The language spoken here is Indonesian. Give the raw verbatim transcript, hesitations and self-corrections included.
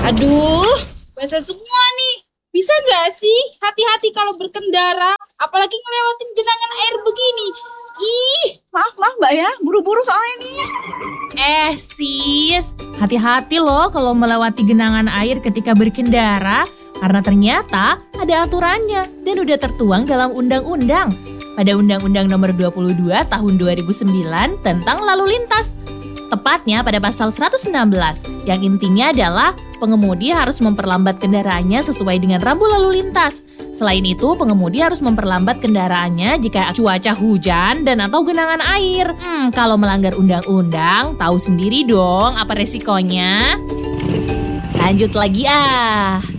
Aduh, basah semua nih. Bisa gak sih hati-hati kalau berkendara? Apalagi ngelewatin genangan air begini. Ih, Maaf, maaf Mbak ya, buru-buru soalnya nih. Eh sis, hati-hati loh kalau melewati genangan air ketika berkendara. Karena ternyata ada aturannya dan udah tertuang dalam undang-undang. Pada Undang-Undang Nomor dua puluh dua Tahun dua ribu sembilan tentang lalu lintas. Tepatnya pada pasal seratus enam belas, yang intinya adalah pengemudi harus memperlambat kendaraannya sesuai dengan rambu lalu lintas. Selain itu, pengemudi harus memperlambat kendaraannya jika cuaca hujan dan atau genangan air. Hmm, kalau melanggar undang-undang, tahu sendiri dong apa resikonya. Lanjut lagi ah.